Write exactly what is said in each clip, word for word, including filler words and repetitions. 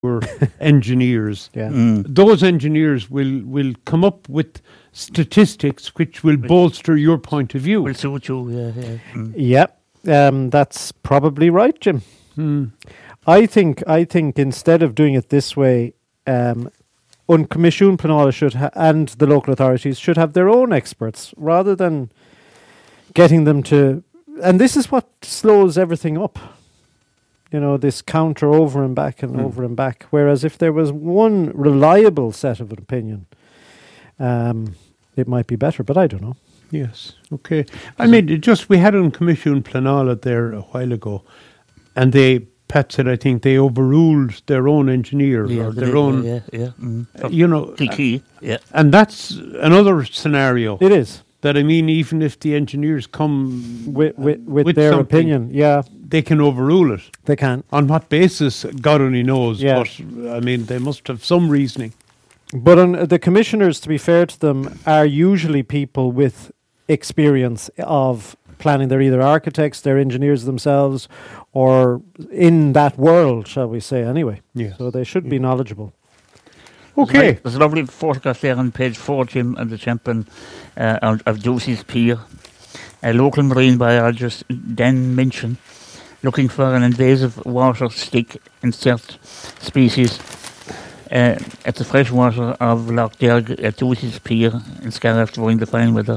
engineers. Yeah. Mm. Those engineers will, will come up with statistics which will bolster your point of view. Will suit you, yeah, yeah. Mm. Yep, um, that's probably right, Jim. Hmm. I think I think instead of doing it this way, um, Un Comisiún Pleanála should ha- and the local authorities should have their own experts rather than getting them to. And this is what slows everything up. You know, this counter over and back and Mm. over and back. Whereas if there was one reliable set of opinion, um, it might be better. But I don't know. Yes, okay. I mean, it just we had on Commission Pleanála there a while ago, and they, Pat said, I think they overruled their own engineer Yeah, or they their did, own, yeah, yeah. Mm. uh, you know, Kilkee, yeah. and that's another scenario It is that, I mean, even if the engineers come with with, with, with their something, opinion. Yeah, they can overrule it. they can. On what basis, God only knows, Yeah. but, I mean, they must have some reasoning. But on, the commissioners, to be fair to them, are usually people with experience of planning. They're either architects, they're engineers themselves, or in that world, shall we say, anyway. Yes. So they should be knowledgeable. Okay. There's a lovely photograph there on page four, Jim, of the champion uh, of, of Ducey's Pier. A local marine biologist, Dan Minchin, looking for an invasive water stick insect species uh, at the freshwater of Loch Derg at Ducey's Pier in Scariff during the fine weather.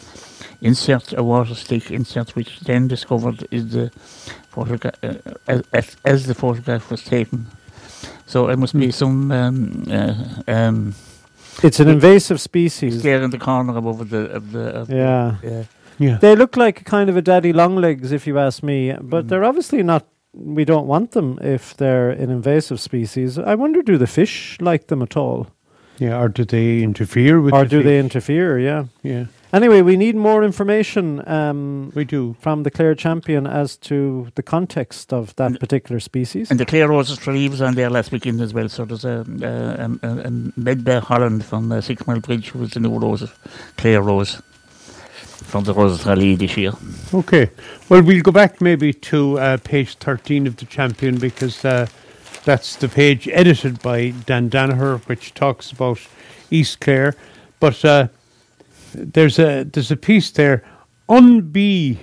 Insert a water stick insert, which then discovered is the photograph uh, as, as, as the photograph was taken. So it must be some um, uh, um, It's an invasive species. there in the corner above the of the of Yeah. the, yeah. Yeah. They look like kind of a daddy longlegs, if you ask me, but Mm. they're obviously not. We don't want them if they're an invasive species. I wonder, do the fish like them at all? Yeah, or do they interfere with Or the do they fish? interfere? Yeah. Yeah, Anyway, we need more information um, we do. from the Clare Champion as to the context of that And- particular species. And the Clare Roses Tree was on there last weekend as well. So there's a, a, a, a Medbear Holland from uh, Six Mile Bridge who was the new rose, Clare Rose, from the Roses Rally this year. Okay. Well, we'll go back maybe to uh, page thirteen of the Champion, because uh, that's the page edited by Dan Danaher, which talks about East Clare. But uh, there's a there's a piece there, Unbee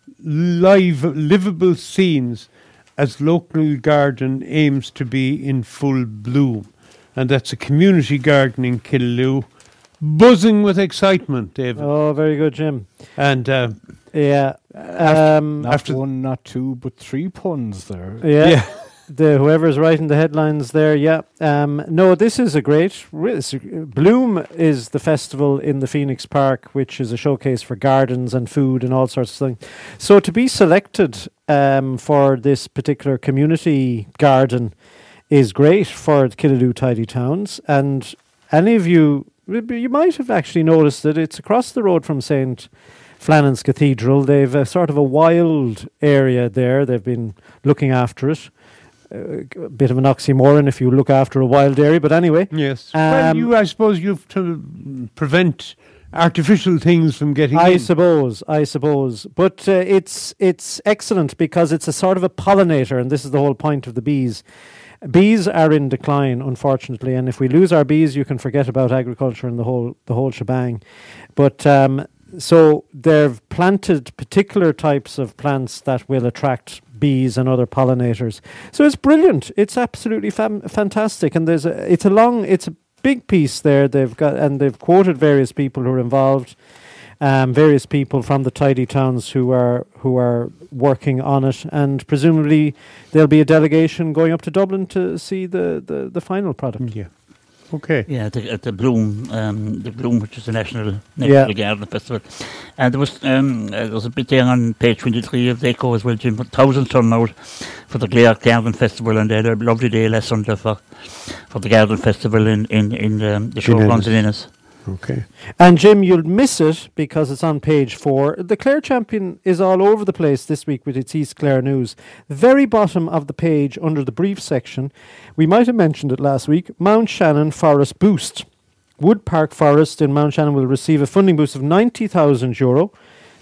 live livable scenes as local garden aims to be in full bloom, and that's a community garden in Killaloe, buzzing with excitement, David. Oh, very good, Jim. And uh, Yeah. Um, Not After- one, not two, but three puns there. yeah. yeah. The whoever's writing the headlines there, yeah. Um, no, this is a great. re- it's a- Bloom is the festival in the Phoenix Park, which is a showcase for gardens and food and all sorts of things. So to be selected um, for this particular community garden is great for Killaloe Tidy Towns. And any of you, you might have actually noticed that it's across the road from Saint Flannan's Cathedral. They've a sort of a wild area there. They've been looking after it. Uh, a bit of an oxymoron if you look after a wild area, but anyway. Yes. well, Um, you, I suppose, you've to prevent artificial things from getting I in. suppose, I suppose, but uh, it's it's excellent because it's a sort of a pollinator, and this is the whole point of the bees. Bees are in decline, unfortunately, and if we lose our bees, you can forget about agriculture and the whole the whole shebang. But um, so they've planted particular types of plants that will attract bees and other pollinators. So it's brilliant. It's absolutely fam- fantastic, and there's a it's a long it's a big piece there. They've got and they've quoted various people who are involved. Um, various people from the Tidy Towns who are who are working on it, and presumably there'll be a delegation going up to Dublin to see the, the, the final product. Yeah. Okay. Yeah, at the, at the Bloom, um, the Bloom, which is the national national Yeah. garden festival, and there was um, uh, there was a bit there on page twenty-three of the Echo as well, Jim. Thousand turnout for the Clare Garden Festival, and they had a lovely day last Sunday for for the Garden Festival in in in um, the show In runs in Ennis. Ennis. Okay. And Jim, you'll miss it because it's on page four. The Clare Champion is all over the place this week with its East Clare news. Very bottom of the page under the brief section, we might have mentioned it last week, Mount Shannon Forest Boost. Wood Park Forest in Mount Shannon will receive a funding boost of ninety thousand euro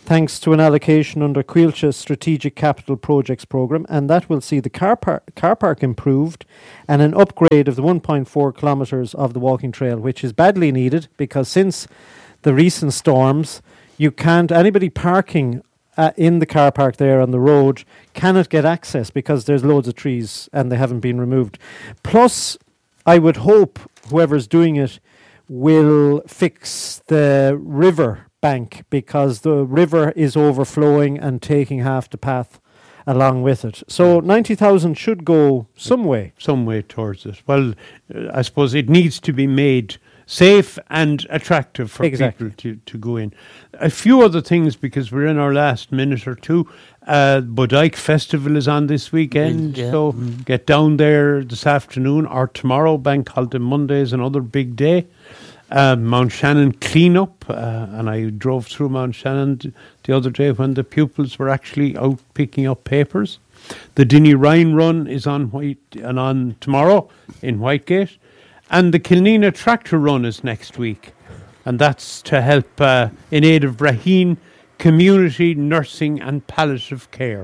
thanks to an allocation under Coillte Strategic Capital Projects Programme, and that will see the car, par- car park improved and an upgrade of the one point four kilometres of the walking trail, which is badly needed because since the recent storms, you can't, anybody parking uh, in the car park there on the road cannot get access because there's loads of trees and they haven't been removed. Plus, I would hope whoever's doing it will fix the river bank because the river is overflowing and taking half the path along with it. So ninety thousand should go some way. Some way towards it. Well, uh, I suppose it needs to be made safe and attractive for Exactly. people to, to go in. A few other things because we're in our last minute or two. Uh, Bodyke Festival is on this weekend, Yeah. so Mm. get down there this afternoon or tomorrow. Bank Holiday Monday is another big day. Uh, Mount Shannon cleanup, uh, and I drove through Mount Shannon d- the other day when the pupils were actually out picking up papers. The Dinny Rhine Run is on White and on tomorrow in Whitegate, and the Kilnina Tractor Run is next week, and that's to help uh, in aid of Raheen Community Nursing and Palliative Care.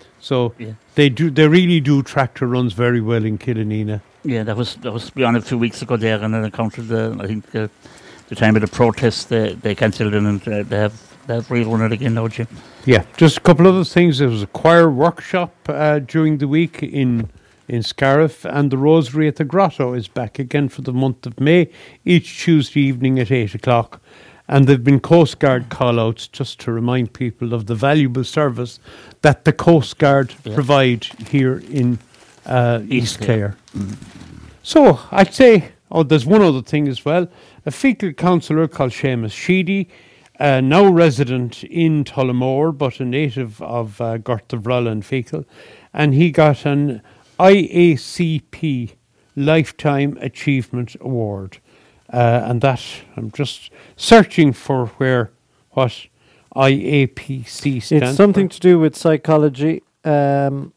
So Yeah. they do, they really do tractor runs very well in Killanena. Yeah, that was that was on a few weeks ago there, and then I counted the I think the, the time of the protest they they cancelled it and uh, they have they have rerun it again now, Jim. Yeah, just a couple other things. There was a choir workshop uh, during the week in in Scariff, and the Rosary at the Grotto is back again for the month of May, each Tuesday evening at eight o'clock. And there have been Coast Guard call-outs just to remind people of the valuable service that the Coast Guard Yeah. provide here in uh, East East Clare. Clare. So I'd say, oh, there's one other thing as well. A Fecal councillor called Seamus Sheedy, uh, now resident in Tullamore, but a native of uh, Gorthavrulla and Fecal, and he got an I A C P Lifetime Achievement Award. Uh, and that, I'm just searching for where, what I A P C stands It's something for. to do with psychology. Um,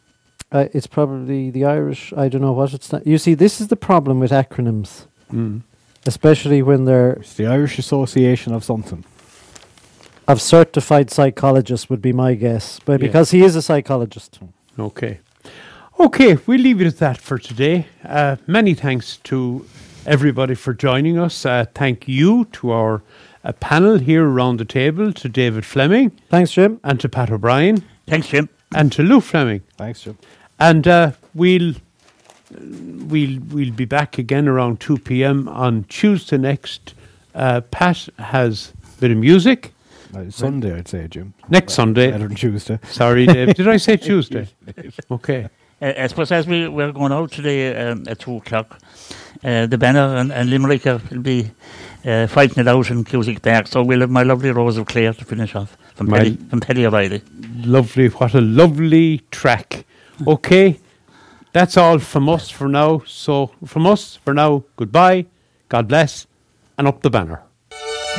uh, it's probably the Irish. I don't know what it's. Sta- you see, this is the problem with acronyms, Mm. especially when they're It's the Irish Association of something. of certified psychologists. Would be my guess, but Yeah. because he is a psychologist. Okay. Okay, we'll leave it at that for today. Uh, many thanks to everybody for joining us. Uh, thank you to our uh, panel here around the table, to David Fleming Thanks, Jim. and to Pat O'Brien Thanks, Jim. and to Lou Fleming. Thanks, Jim. And uh, we'll we'll we'll be back again around two p.m. on Tuesday next. Uh, Pat has a bit of music Uh, Sunday, I'd say, Jim. next Sunday. Better than Tuesday. Sorry, Dave. Did I say Tuesday? Okay. Uh, I suppose as we, we're going out today um, at two o'clock, uh, the banner and, and Limerick uh, will be uh, fighting it out in Cusick Park. So we'll have my lovely Rose of Clare to finish off from My- Paddy, from Paddy O'Reilly. Lovely. What a lovely track. Okay. That's all from us for now. So from us for now, goodbye, God bless, and up the banner.